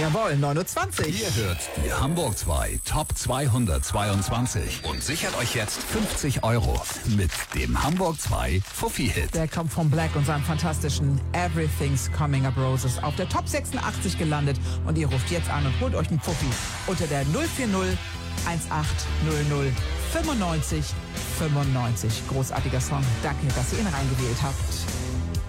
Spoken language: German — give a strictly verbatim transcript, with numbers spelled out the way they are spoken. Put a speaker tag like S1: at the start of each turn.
S1: Jawohl, neun Uhr zwanzig.
S2: Ihr hört die Hamburg zwei Top zweihundertzweiundzwanzig und sichert euch jetzt fünfzig Euro mit dem Hamburg zwei Fuffi-Hit.
S1: Der kommt von Black und seinem fantastischen Everything's Coming Up Roses auf der Top sechsundachtzig gelandet. Und ihr ruft jetzt an und holt euch einen Fuffi unter der null vier null eins acht null null fünfundneunzig fünfundneunzig. Großartiger Song. Danke, dass ihr ihn reingewählt habt.